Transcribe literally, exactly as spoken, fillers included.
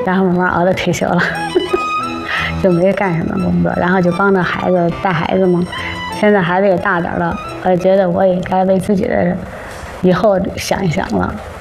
然后慢慢熬到退休了，就没干什么工作，然后就帮着孩子带孩子嘛。现在孩子也大点了，我觉得我也该为自己的以后想一想了。